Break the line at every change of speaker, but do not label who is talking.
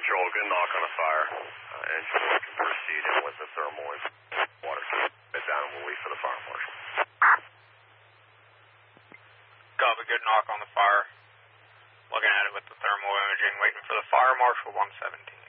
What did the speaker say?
Control, good knock on the fire. Engine can proceed in with the thermal and water. Head down and we'll wait for the fire marshal.
Copy, good knock on the fire. Looking at it with the thermal imaging, waiting for the fire marshal 117.